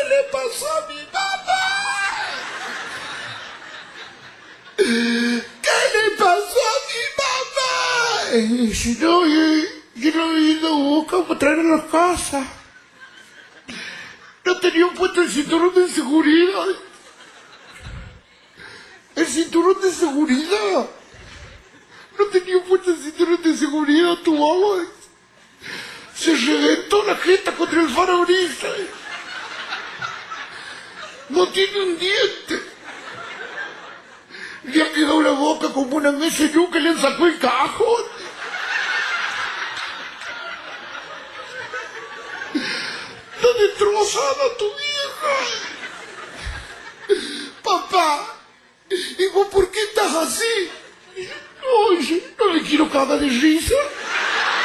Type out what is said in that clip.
le pasó a mi mamá? ¿Qué le pasó a mi mamá? Si no, yo no he ido a buscar para traer a la casa. No tenía puesto el cinturón de seguridad. El cinturón de seguridad. No tenía puesto el cinturón de seguridad tu mamá. Se reventó la jeta contra el parabrisas. No tiene un diente. Le ha quedado la boca como una mesa y nunca le han sacado el cajón. Está destrozada tu vieja. Papá, ¿y vos por qué estás así? Oye, no le quiero cagar de risa.